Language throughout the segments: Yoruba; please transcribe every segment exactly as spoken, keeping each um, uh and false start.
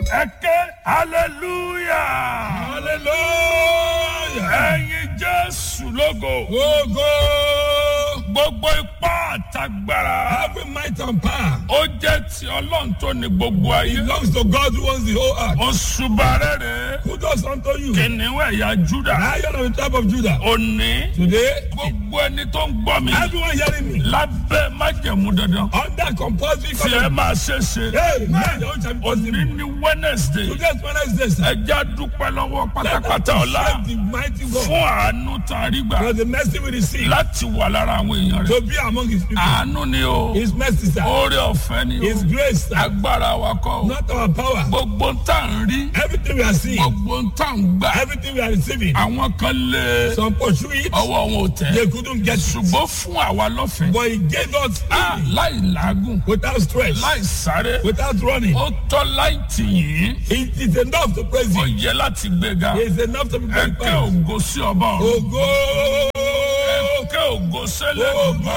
Ẹ̀kẹ́ hallelujah. Hallelujah. Ẹ̀yin Jésù lógo. Ogo. Gbogbo ipá àtagbára. Every might and power Ó jẹ́ ti Ọlọ́run tó ní gbogbo ayé. belongs to God who owns the whole earth. Oṣùbà rere. Who does unto you? Kìnìún ẹ̀yà Júdà. Lion of the tribe of Judah. Òní. Today, Gbogbo ẹni tó ń gbọ́ mi. everyone hearing me Lábẹ́ májẹ̀mú dandan. under compulsory Tí ẹ covenant. máa ṣe ṣe. Hey, man, your own shall be Òní possible. ní Wednesday. Today's Wednesday, sir. Ẹ já dúpẹ́ lọ́wọ́ Let us pátápátá ọ̀la. appreciate the mighty God Fún àánú tá a rí gbà. for the mercy we receive Láti wà lára àwọn èèyàn rẹ̀. to be among his people. Àánú ni o. His mercy, sir. Oore ọ̀fẹ́ ni o. His grace, sir. Agbára wa kọ́ o. Not our power. Gbogbo ń tà ń rí. Everything we are seeing, Gbogbo ń tà ń gbà. everything we are receiving, Àwọn kan lé some pursue it, ọwọ́ wọn ò tẹ̀. they couldn't get it. Ṣùgbọ́n fún àwa lọ́fẹ̀ẹ́. But he gave us Ah, freely, láì làágùn. without stress, Láì sáré. without running. Ó tọ́ láì tì yín. It is enough to praise Ó him. yẹ láti gbéga. It is enough to be Ẹ̀kẹ́ glorified. ògo sí ọba ọ̀run. Ogo! Ẹ̀kẹ́ ògo sẹ́lẹ̀ Ogo!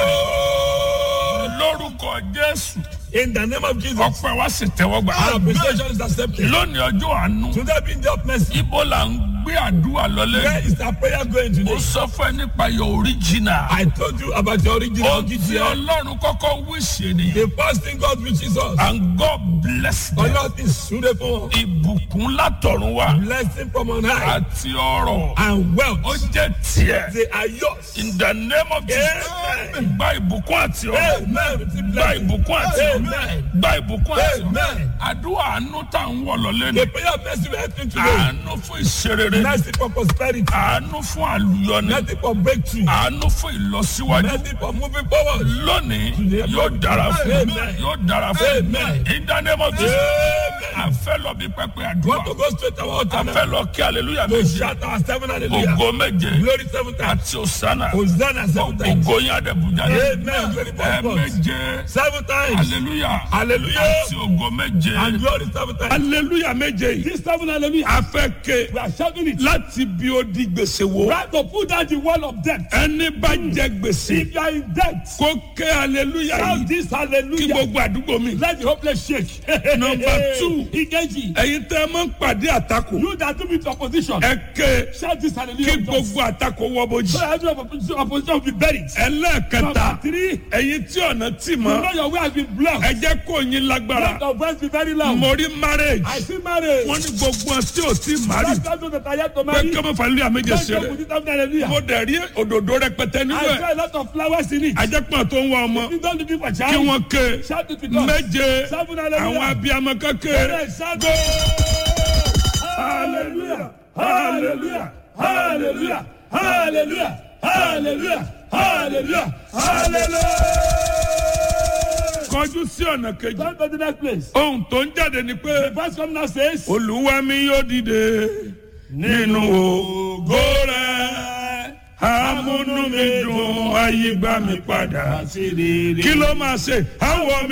lórúkọ Jésù. In the name of Jesus, Ọpẹ́ wa sì tẹ́wọ́ gbà. our appreciation is accepted. Lónìí ọjọ́ àánú. Today being the of mercy, Ibo là ń gbé àdúrà lọlé. where is our prayer going Ó today? sọ fún ẹ nípa your original. I told you about your original Ó ti G T L. Ọlọ́run kọ́kọ́ wíṣẹ́ ni. The first thing God wishes us, And God bless them. Allah is suitable, Ìbùkún látọ̀run wá. blessing from on high, Àti ọrọ̀. and Ó wealth. jẹ́ tiẹ̀. They are yours. In the name of Jesus. Amen. Gba ìbùkún àti ọrọ̀. Amen. Gba ìbùkún àti ọrọ̀. Amen. Gba ìbùkún àti ọrọ̀. Amen. Àdúrà àánú tá à ń wọ̀ lọ́lé ni. The prayer of mercy we are entering today, Àánú fún ìṣerere. mercy for prosperity, Àánú fún àlùyọni. mercy for breakthrough, Àánú fún ìlọsíwájú. mercy for moving forward. Lónìí yóò dára fún Amen. yóò dára fún Amen. In the name of Jesus. A Amen. fẹ́ lọ bí pẹpẹ Want àdúrà. to go straight to our A altar now? fẹ́ lọ kí hallelujah To méje. shout our seven hallelujah. Ògo méje. Glory seven times. Àti òsánà. Hosanna seven times. Ògo yín àdẹ̀bùjà. Amen. Glory Ẹ seven times. méje. Seven times. Hallelujah. Hallelujah. Àti ògo méje. And glory seven times. Hallelujah méje yìí. This seven hallelujah. A fẹ́ ké We are shouting it. láti bí ó di gbèsè wo. Try to put down the wall of death. Ẹni bá jẹ gbèsè. If you are in debt, Kó ké hallelujah shout yìí. this Kí hallelujah. gbogbo àdúgbò mi. Let the hopeless shake. Number two. Ikeji. Ẹ̀yin tẹ́ ẹ máa ń pàdé àtakò. You that do with opposition. Ẹ ké Shout this hallelujah. kí gbogbo àtakò wọ́ bójì. So every opposition, opposition will be buried. Ẹlẹ́ẹ̀kẹta. Number three. Ẹ̀yin tí ọ̀nà tì You mọ́. know your way has been blocked. Ẹ jẹ́ kó yín lágbára. Let your voice be very loud. Mo rí marriage. I see marriage. Wọ́n ní gbogbo tí ò tí màrí. Let those that are yet to Pé marry. kí ọmọ fàlẹ́ àméjẹ Let ṣe them rẹ̀. put it down hallelujah. Mo dẹ̀ rí òdòdó rẹpẹtẹ nínú I ẹ̀. saw a lot of flowers in it. Ajẹ́pọ̀ tó ń wá ọmọ. If you don't looking for Kí child, wọ́n ké shout it with us. méje. Seven hallelujah. Àwọn abiyamọ kékeré. Yes, shout it. Hallelujah. Hallelujah. Hallelujah. Hallelujah. Hallelujah. Hallelujah. Hallelujah. Kọjú sí ọ̀nà kejì. Come to the next place. Ohun tó ń jáde ni pé. The verse come now says, Olúwa mi yóò dìde nínú ògo rẹ̀. Amúnú mi dùn, ayé gbà mí padà. Kí ló máa ṣe? Àwọ̀ mi.